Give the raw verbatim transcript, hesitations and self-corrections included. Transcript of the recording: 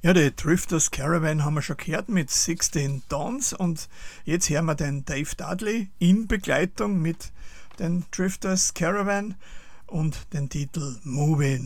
Ja, die Drifters Caravan haben wir schon gehört mit sixteen Tons und jetzt hören wir den Dave Dudley in Begleitung mit den Drifters Caravan und den Titel Movin'.